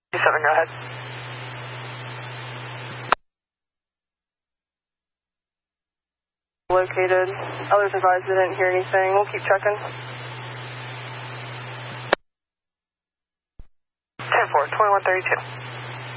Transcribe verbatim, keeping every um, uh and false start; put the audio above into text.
two seven, go ahead. Located. Others advised they didn't hear anything. We'll keep checking. ten four, twenty-one thirty-two.